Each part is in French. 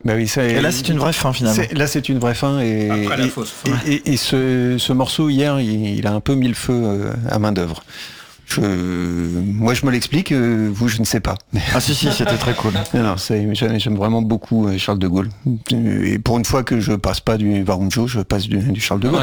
Bah oui, Et là, c'est une vraie fin, finalement. Là, c'est une vraie fin. Après la fausse fin. Et ce morceau, hier, il a un peu mis le feu à main d'œuvre. Moi, je me l'explique, vous, je ne sais pas. Ah si, c'était très cool. Non, j'aime vraiment beaucoup Charles de Gaulle. Et pour une fois que je passe pas du Varunjo, je passe du Charles de Gaulle.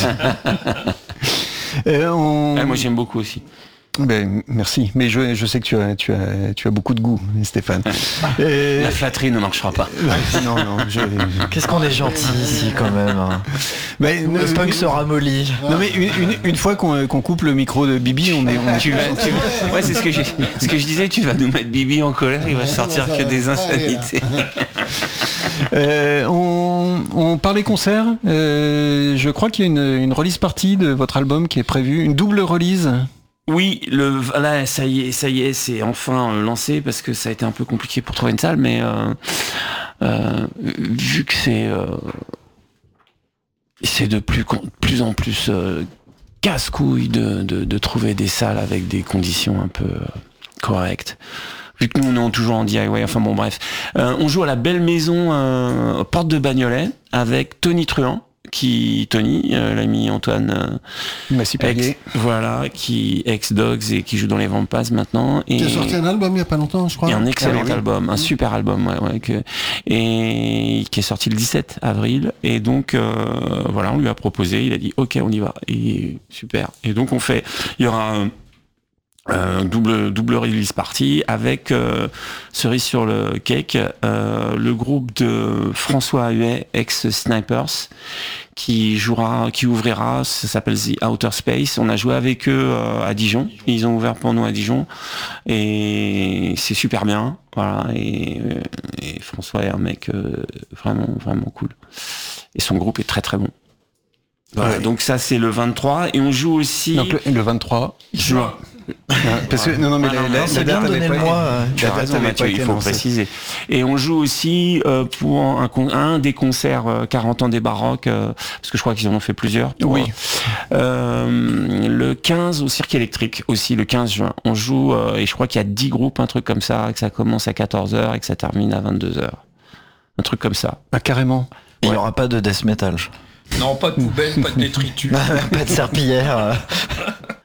Ouais. Moi, j'aime beaucoup aussi. Ben, merci, mais je sais que tu as beaucoup de goût, Stéphane. La flatterie ne marchera pas. Non, Qu'est-ce qu'on est gentil ici quand même. Hein. Ben, le punk se ramollit. Non mais une fois qu'on coupe le micro de Bibi, on est ouais, c'est ce que je disais. Tu vas nous mettre Bibi en colère, il va sortir que des insanités. On parlait concert. Je crois qu'il y a une release party de votre album qui est prévue, une double release. Oui, là, ça y est, c'est enfin lancé parce que ça a été un peu compliqué pour trouver une salle, mais vu que c'est de plus en plus casse-couille de trouver des salles avec des conditions un peu correctes. Vu que nous, on est toujours en DIY, enfin bon, bref. On joue à la Belle Maison, Porte de Bagnolet, avec Tony Truant. L'ami Antoine Massy-Perrier, qui ex-Dogs et qui joue dans les Vampas maintenant. Qui a sorti un album il y a pas longtemps, je crois. Et un excellent album, un super album, et qui est sorti le 17 avril. Et donc, on lui a proposé, il a dit OK, on y va. Et super. Et donc il y aura double release party avec cerise sur le cake, le groupe de François Huet, ex-Snipers, qui ouvrira, ça s'appelle The Outer Space. On a joué avec eux à Dijon, ils ont ouvert pour nous à Dijon et c'est super bien, voilà. Et François est un mec vraiment vraiment cool et son groupe est très très bon. Voilà, donc ça c'est le 23 et on joue aussi donc le 23 juin. Parce que c'est bien de donner le mois. Tu as raison, Mathieu, il faut préciser. Et on joue aussi pour un des concerts 40 ans des Baroques, parce que je crois qu'ils en ont fait plusieurs. Oui. Le 15 au Cirque électrique aussi, le 15 juin. On joue et je crois qu'il y a 10 groupes, un truc comme ça, que ça commence à 14h et que ça termine à 22h. Un truc comme ça. Ah, carrément. Il n'y aura pas de death metal. Non, pas de poubelle, pas de détritus. Pas de serpillière.